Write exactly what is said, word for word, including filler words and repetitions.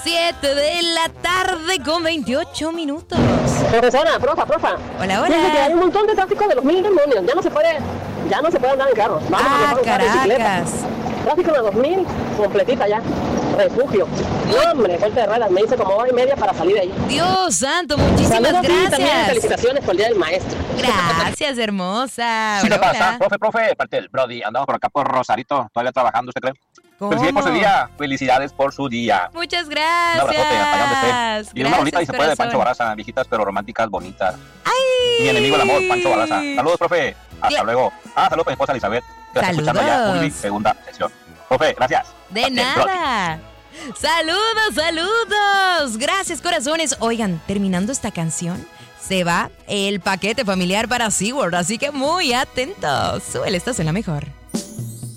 siete de la tarde con veintiocho minutos. Profesora, profa, profa. Hola, hola. Fíjate que hay un montón de tráfico de los mil demonios. Ya no se puede, ya no se puede andar en carro. Vamos Ah, a usar bicicleta. Caracas. Tráfico de dos mil, completita ya. Refugio. No, hombre, fuerte de ruedas. Me hice como hora y media para salir de ahí. Dios santo, muchísimas Saludos y también gracias. felicitaciones por el Día del Maestro. Gracias, hermosa. ¿Qué Hola, te pasa? hola. Profe, profe, parte del Brody. Andamos por acá por Rosarito, todavía trabajando, ¿usted cree? ¿Cómo? Felicidades por su día. Felicidades por su día. Muchas Un abrazote, hasta allá donde gracias. esté. Y una bonita y se puede de corazón. Pancho Baraza. Viejitas pero románticas, bonitas. ¡Ay! Mi enemigo el amor, Pancho Baraza. Saludos, profe. Hasta Cla- luego. Ah, saludos a mi esposa Elizabeth, que está escuchando ya Saludos. Bulbi, segunda sesión. Profe, gracias. De Parte del Brody. nada. Saludos, saludos. Gracias, corazones. Oigan, terminando esta canción, se va el paquete familiar para SeaWorld, así que muy atentos. Súbele, estás en la mejor.